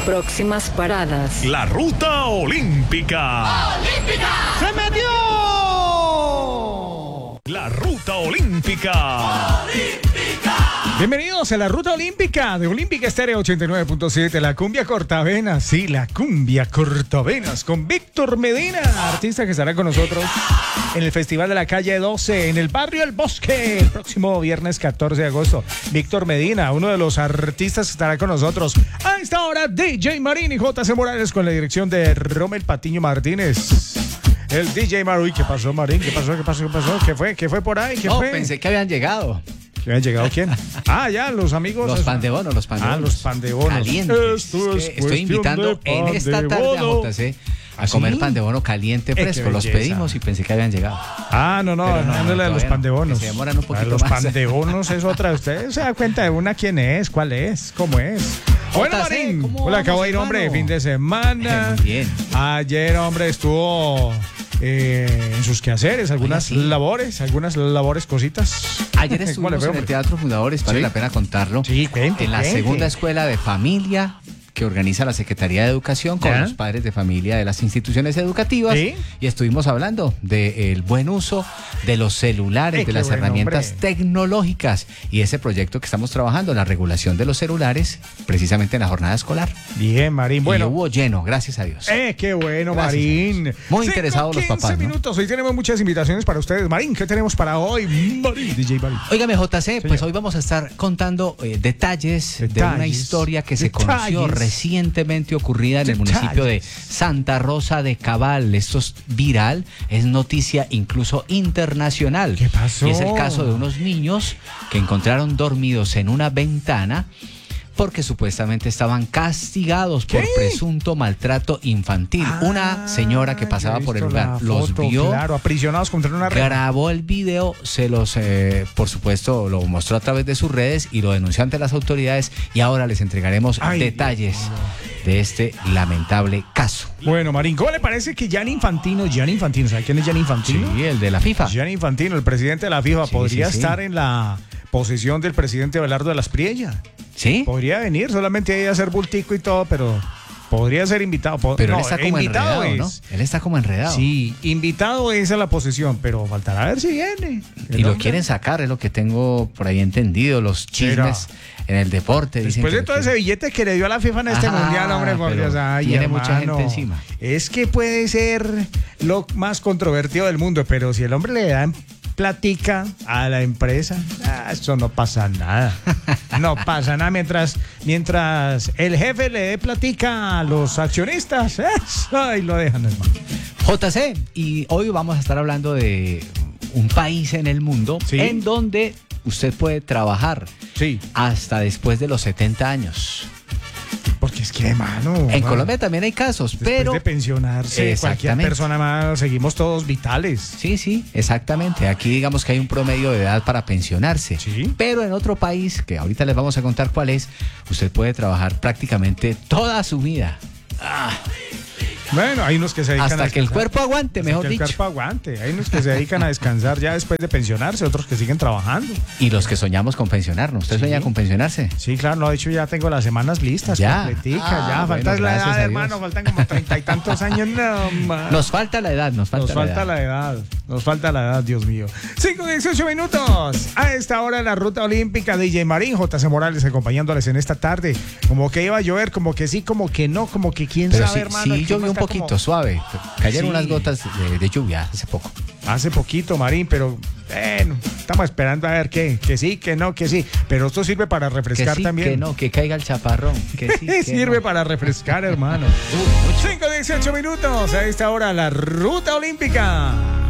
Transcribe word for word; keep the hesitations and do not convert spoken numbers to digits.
Próximas paradas. La ruta olímpica. ¡Olímpica! ¡Se metió! La ruta olímpica. ¡Olímpica! Bienvenidos a la ruta olímpica de Olímpica Estéreo ochenta y nueve punto siete, la cumbia cortavenas, sí, la cumbia cortavenas con Víctor Medina, artista que estará con nosotros en el Festival de la Calle doce, en el barrio El Bosque, el próximo viernes catorce de agosto. Víctor Medina, uno de los artistas que estará con nosotros. A esta hora, D J Marín y J C Morales con la dirección de Rommel Patiño Martínez. El D J Marín. ¿Qué pasó, Marín? ¿Qué pasó? ¿Qué pasó? ¿Qué pasó? ¿Qué fue? ¿Qué fue por ahí? ¿Qué No, fue? pensé que habían llegado. ¿Que habían llegado quién? Ah, ya, los amigos. Los pandebonos, los pandebonos. Ah, los pandebonos. Calientes. Esto es Es que estoy invitando en esta tarde a J C a ¿Ah, comer sí? pan de bono caliente Eh, fresco. qué Los belleza. pedimos y pensé que habían llegado. Ah, no, no, Pero no, dándole no, a los todavía no, pandebonos. que se demoran un A poquito los más. pandebonos es otra. ¿Usted se da cuenta de una quién es? ¿Cuál es? ¿Cómo es? Bueno, J C, Marín. ¿cómo Hola, acabo vamos, de ir, hombre, hermano? fin de semana. Eh, muy bien. Ayer, hombre, estuvo eh, en sus quehaceres, algunas Oiga, sí. labores, algunas labores, cositas. Ayer ¿Cómo le estuvimos fue, en el hombre? Teatro Fundadores, vale ¿Sí? la pena contarlo. Sí, cuente, En la cuente. segunda escuela de familia que organiza la Secretaría de Educación con ¿Ya? los padres de familia de las instituciones educativas. ¿Sí? Y estuvimos hablando del buen uso de los celulares, Eh, de qué las bueno, herramientas hombre. tecnológicas y ese proyecto que estamos trabajando, la regulación de los celulares, precisamente en la jornada escolar. Bien, Marín. Bueno, Bueno. y hubo lleno, gracias a Dios. Eh, qué bueno, Gracias a Marín. Dios. Muy Sí, interesados con los papás, quince ¿no? minutos. Hoy tenemos muchas invitaciones para ustedes. Marín, ¿qué tenemos para hoy? Marín, D J Marín. Óigame, J C, pues Señor. hoy vamos a estar contando eh, detalles, de Detalles. una historia que se Detalles. conoció recientemente ocurrida en el Detalles. municipio de Santa Rosa de Cabal. Esto es viral, es noticia incluso internacional. ¿Qué pasó? Y es el caso de unos niños que encontraron dormidos en una ventana porque supuestamente estaban castigados por ¿Qué? presunto maltrato infantil. Ah, una señora que pasaba yo he por el visto lugar la los foto, vio. Claro, aprisionados contra una red. Grabó el video, se los, eh, por supuesto, lo mostró a través de sus redes y lo denunció ante las autoridades y ahora les entregaremos Ay, detalles de este lamentable caso. Bueno, Marín, ¿cómo le parece que Gianni Infantino, Gianni Infantino, ¿sabe quién es Gianni Infantino? Sí, el de la FIFA. Gianni Infantino, el presidente de la FIFA, Sí, podría sí, sí. estar en la posesión del presidente Abelardo de las Priella. ¿Sí? Podría venir, solamente ahí a hacer bultico y todo, pero podría ser invitado. Po- Pero no, él está como invitado enredado, es. ¿no? Él está como enredado. Sí, invitado es a la posesión, pero faltará ver si viene. Y lo quieren sacar, es lo que tengo por ahí entendido, los chismes en el deporte. Dicen Después que de lo todo ese quieren. billete que le dio a la FIFA en este Ajá, mundial, hombre, por pero Dios, ay, tiene mucha hermano, gente encima. Es que puede ser lo más controvertido del mundo, pero si el hombre le da platica a la empresa, ah, eso no pasa nada. No pasa nada mientras, mientras el jefe le dé platica a los accionistas, eso, ahí lo dejan, hermano. J C, y hoy vamos a estar hablando de un país en el mundo Sí. en donde usted puede trabajar Sí, hasta después de los setenta años. porque es que, hermano. En hermano, Colombia también hay casos, después pero... de pensionarse, cualquier Exactamente. persona más, seguimos todos vitales. Sí, sí, exactamente. Aquí digamos que hay un promedio de edad para pensionarse. Sí. Pero en otro país, que ahorita les vamos a contar cuál es, usted puede trabajar prácticamente toda su vida. Bueno, hay unos que se dedican a Hasta que el descansar. cuerpo aguante, Hasta mejor que el dicho. cuerpo aguante. Hay unos que se dedican a descansar ya después de pensionarse, otros que siguen trabajando. Y los que soñamos con pensionarnos. ¿Usted Sí. sueña con pensionarse? Sí, claro, no, de hecho ya tengo las semanas listas, Ya. completicas, Ah, ya. bueno, Falta la gracias edad, a Dios. hermano, faltan como treinta y tantos años. No, man. Nos falta la edad, nos falta, Nos falta la edad. la edad, nos falta la edad, Dios mío. cinco dieciocho minutos. A esta hora en la ruta olímtica, D J Marín, J C Morales acompañándoles en esta tarde. Como que iba a llover, como que sí, como que no, como que quién Pero sabe, sí, hermano. sí el clima llovió un está poquito, como- suave. Cayeron Sí. unas gotas de, de lluvia hace poco. Hace poquito, Marín, pero bueno, estamos esperando a ver qué, que sí, que no, que sí. Pero esto sirve para Que refrescar sí, también. que no, que caiga el chaparrón. Que sí, que Sirve no. para refrescar, hermano. cinco dieciocho minutos. A esta hora, la ruta olímpica.